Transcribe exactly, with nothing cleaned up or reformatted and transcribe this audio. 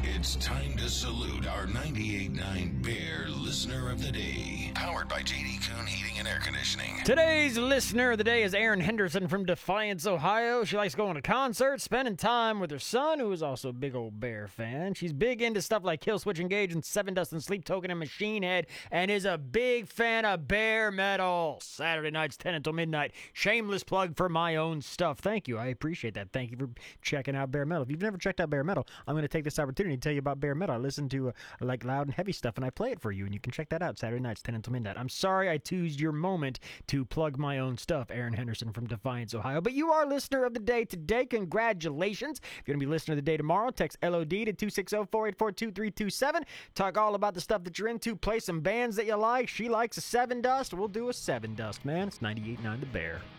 It's time to salute our ninety-eight point nine Bear Listener of the Day. Powered by J D Kuhn Heating and Air Conditioning. Today's Listener of the Day is Erin Henderson from Defiance, Ohio. She likes going to concerts, spending time with her son, who is also a big old Bear fan. She's big into stuff like Killswitch Engage and Seven Dust and Sleep Token and Machine Head, and is a big fan of Bear Metal. Saturday nights, ten until midnight. Shameless plug for my own stuff. Thank you. I appreciate that. Thank you for checking out Bear Metal. If you've never checked out Bear Metal, I'm going to take this opportunity to tell you about Bear Metal. I listen to uh, like loud and heavy stuff, and I play it for you, and you can check that out Saturday nights, ten until midnight. I'm sorry I choosed your moment to plug my own stuff, Erin Henderson from Defiance, Ohio. But you are Listener of the Day today. Congratulations. If you're going to be Listener of the Day tomorrow, text L O D to two six zero, four eight four, two three two seven. Talk all about the stuff that you're into. Play some bands that you like. She likes a Seven Dust. We'll do a Seven Dust, man. It's ninety-eight point nine The Bear.